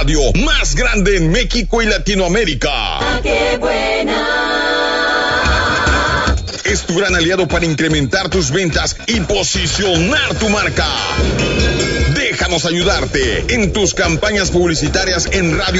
radio más grande en México y Latinoamérica. ¡Ah, qué buena! Es tu gran aliado para incrementar tus ventas y posicionar tu marca. Déjanos ayudarte en tus campañas publicitarias en Radio